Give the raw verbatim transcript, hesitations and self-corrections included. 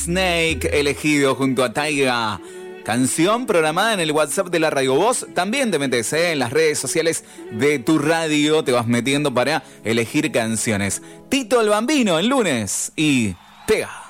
Snake, elegido junto a Taiga. Canción programada en el WhatsApp de la Radio Voz. También te metes ¿eh? en las redes sociales de tu radio. Te vas metiendo para elegir canciones. Tito el Bambino el lunes y pega.